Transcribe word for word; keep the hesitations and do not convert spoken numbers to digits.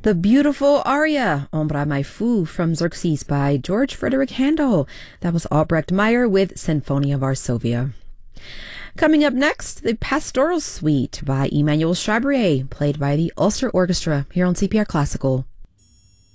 The beautiful aria, Ombra Mai Fu, from Xerxes by George Frederick Handel. That was Albrecht Meyer with Sinfonia Varsovia. Coming up next, the Pastoral Suite by Emmanuel Chabrier, played by the Ulster Orchestra here on C P R Classical.